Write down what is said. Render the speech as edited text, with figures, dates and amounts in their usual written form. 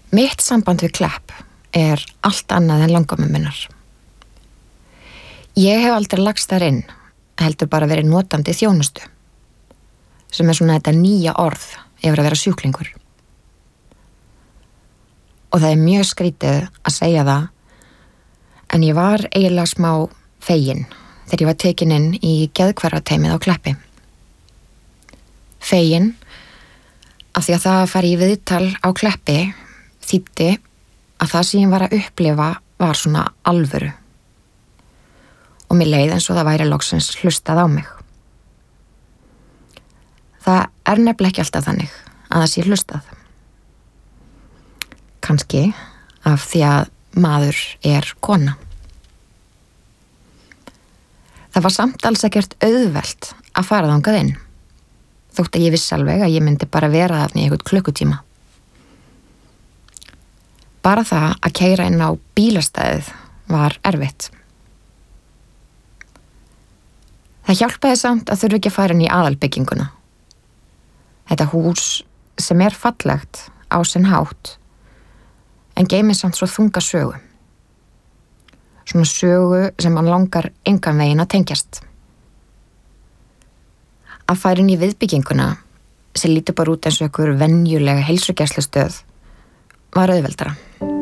Mitt samband við Klepp allt annað en langömmu minnar. Ég hef aldrei lagst þar inn, heldur bara verið notandi þjónustu, sem svona þetta nýja orð yfir að vera sjúklingur. Og það mjög skrítið að segja það, en ég var eiginlega smá fegin þegar ég var tekin inn í geðhverfateymið á Kleppi. Fegin af því að það að fara í viðtal á Kleppi þýddi að það sem ég var að upplifa var svona alvöru. Og mér leið eins og það væri loksins hlustað á mig. Það nefnilega ekki alltaf þannig að það sé hlustað. Kannski af því að maður kona. Það var samt alls ekkert auðvelt að fara þangað inn, þótt að ég vissi alveg að ég myndi bara vera þarna í einhvern klukkutíma. Bara það að keyra inn á bílastæðið var erfitt. Það hjálpaði samt að þurfa ekki að fara inn í aðalbygginguna. Þetta hús sem fallegt á sinn hátt, en geymir samt svo þunga sögu. Svona sögu sem mann langar engan veginn að tengjast. Að fara inn í viðbygginguna, sem lítur bara út eins og einhver venjulega heilsugæslustöð, var auðveldara.